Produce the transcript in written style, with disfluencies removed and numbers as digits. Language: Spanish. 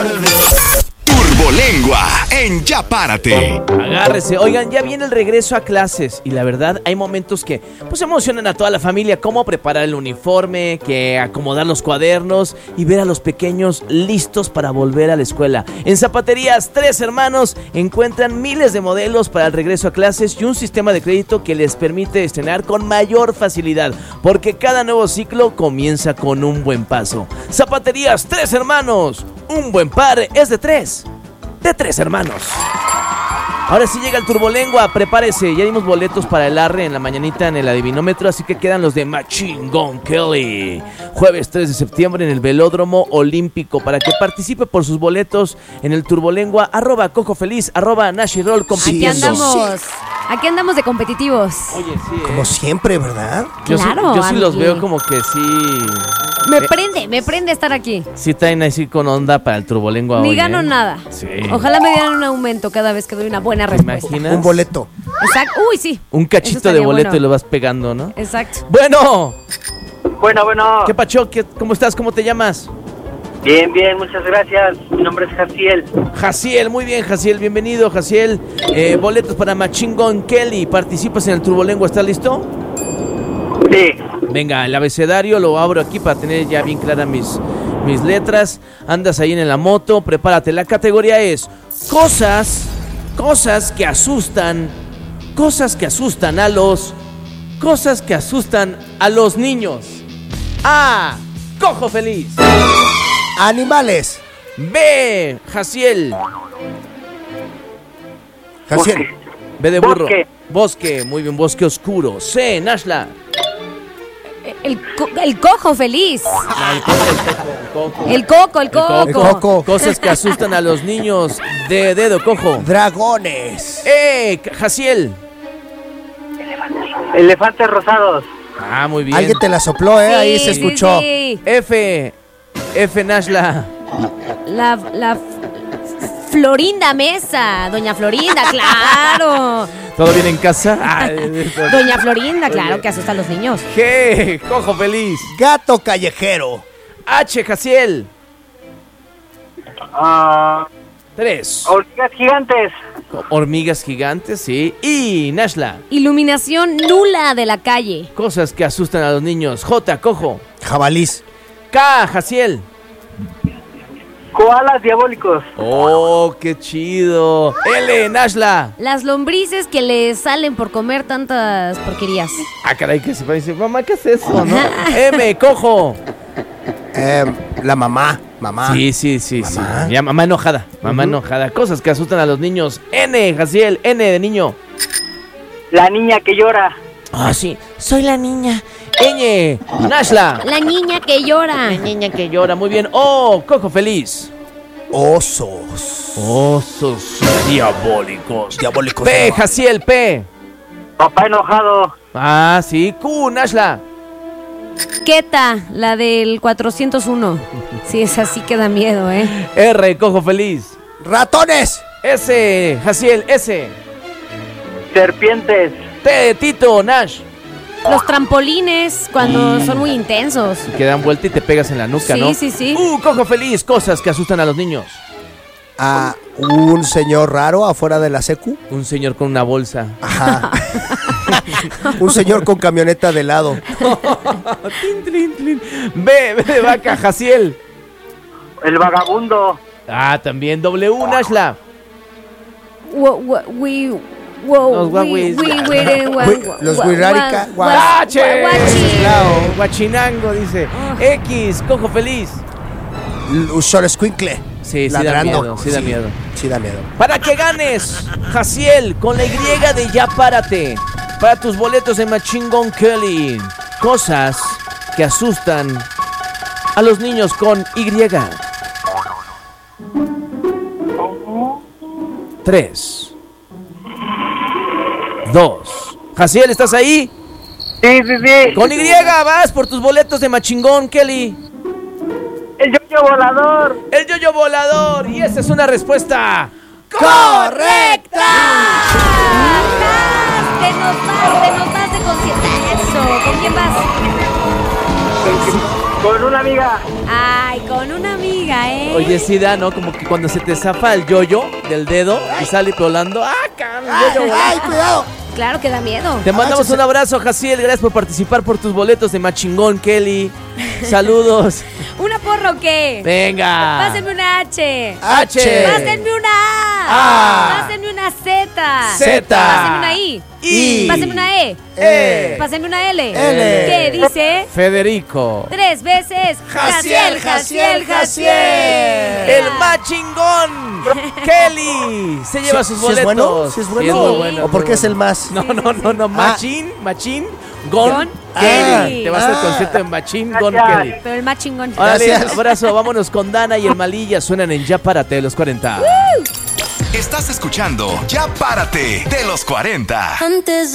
Turbolengua en Ya Párate. Agárrese. Oigan, ya viene el regreso a clases y la verdad hay momentos que pues emocionan a toda la familia, como preparar el uniforme, que acomodar los cuadernos y ver a los pequeños listos para volver a la escuela. En Zapaterías Tres Hermanos encuentran miles de modelos para el regreso a clases y un sistema de crédito que les permite estrenar con mayor facilidad, porque cada nuevo ciclo comienza con un buen paso. Zapaterías Tres Hermanos, un buen par es de tres hermanos. Ahora sí llega el Turbolengua, prepárese, ya dimos boletos para el Arre en la mañanita en el adivinómetro, así que quedan los de Machine Gun Kelly. Jueves 3 de septiembre en el Velódromo Olímpico, para que participe por sus boletos en el Turbolengua, @CojoFeliz, @Nashirol compitiendo. Aquí andamos de competitivos. Oye, sí. Como siempre, ¿verdad? Claro, yo sí los Andy. veo como que sí. Me prende estar aquí. Sí traen así con onda para el Turbolengua. Ni hoy, gano nada. Sí. Ojalá me dieran un aumento cada vez que doy una buena respuesta. ¿Imaginas? Un boleto. Exacto. Uy, sí. Un Eso cachito estaría de boleto bueno. y lo vas pegando, ¿no? Exacto. Bueno. Bueno. ¿Qué pacho? ¿Cómo estás? ¿Cómo te llamas? Bien, muchas gracias. Mi nombre es Jaciel. Jaciel, muy bien, Jaciel, bienvenido, Jaciel. Boletos para Machine Gun Kelly. ¿Participas en el Turbolengua? ¿Estás listo? Sí. Venga, el abecedario lo abro aquí para tener ya bien claras mis letras. Andas ahí en la moto, prepárate. La categoría es cosas que asustan a los niños. A, Cojo Feliz. Animales. B, Jaciel. Jaciel. B de burro. Bosque. Bosque, muy bien, bosque oscuro. C, Nashla. El cojo feliz. El coco. Cosas que asustan a los niños. D, dedo, cojo. Dragones. Jaciel. Elefantes rosados. Ah, muy bien. Alguien te la sopló, ahí se escuchó. Sí. F, Nashla. La Florinda Mesa. Doña Florinda, claro. ¿Todo bien en casa? Doña Florinda, claro, que asusta a los niños. G, Cojo Feliz. Gato callejero. H, Jaciel. 3. Hormigas gigantes. Hormigas gigantes, sí. Y Nashla. Iluminación nula de la calle. Cosas que asustan a los niños. J, Cojo. Jabalís. K, Jaciel. Koalas diabólicos. Oh, qué chido. L, Nashla. Las lombrices que le salen por comer tantas porquerías. Ah, caray, que se parece. Mamá, ¿qué es eso, no? M, Cojo. La mamá. Sí. Mamá. Ya, mamá enojada. Mamá enojada. Cosas que asustan a los niños. N, Jaciel. N de niño. La niña que llora. Ah, sí. Soy la niña. Ñ, Nashla. La niña que llora. La niña que llora. Muy bien. O, Cojo Feliz. Osos. Osos diabólicos. Diabólicos. P, Jaciel. P. Papá enojado. Ah, sí. Q, Nashla. Queta, la del 401. Sí, esa sí que da miedo, R, Cojo Feliz. Ratones. S, Jaciel. S. Serpientes. T de Tito, Nash. Los trampolines, cuando son muy intensos. Que dan vuelta y te pegas en la nuca, ¿no? Sí. Cojo Feliz. Cosas que asustan a los niños. A un señor raro afuera de la secu. Un señor con una bolsa. Ajá. Un señor con camioneta de lado. B de vaca, Jaciel. El vagabundo. Ah, también. W, Nashla. Los Huirrárica. Guachinango, dice. X, Cojo Feliz. Xolescuincle. Sí, Ladrando. sí da miedo. Sí da miedo. Para que ganes, Jaciel, con la Y de Ya Párate. Para tus boletos de Machine Gun Kelly. Cosas que asustan a los niños con Y. 3, 2. Jaciel, ¿estás ahí? Sí. Con Y vas por tus boletos de Machine Gun Kelly. El yoyo volador. El yoyo volador. Y esa es una respuesta ¡correcta! Te notaste con eso. ¿Con quién vas? Con una amiga. Ay, con una amiga, Oye, sí da, ¿no? Como que cuando se te zafa el yoyo del dedo y sale volando. ¡Ah, ¡Ay, cuidado! Claro que da miedo. Te mandamos un abrazo, Jaciel. Gracias por participar por tus boletos de Machingón, Kelly. Saludos. ¿Una porra o qué? Venga. Pásenme una H. H. Pásenme una A. A. Pásenme una Z. Z. Pásenme una I. I. Pásenme una E. E. Pásenme una L. L. ¿Qué dice? Federico. 3 veces. Jaciel, Jaciel, Jaciel. El Machingón. Kelly. Se lleva sus ¿Sí boletos. es bueno? ¿Sí es bueno? muy bueno. ¿O por qué es el más? No. Machín, Gon. Kelly. Te vas al Ah. concierto de Machín, Gon, Gracias. Kelly. Pero el más chingón. Órale, Gracias. abrazo. Vámonos con Dana y el Malilla. Suenan en Ya Párate de los 40. Estás escuchando Ya Párate de los 40. Antes